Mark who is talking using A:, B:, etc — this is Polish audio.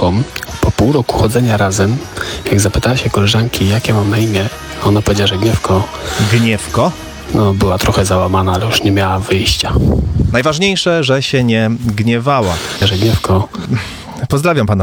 A: koleżanką. Po pół roku chodzenia razem, jak zapytała się koleżanki, jakie mam na imię, ona powiedziała, że Gniewko.
B: Gniewko?
A: No, była trochę załamana, ale już nie miała wyjścia.
B: Najważniejsze, że się nie gniewała.
A: Że Gniewko.
B: Pozdrawiam pana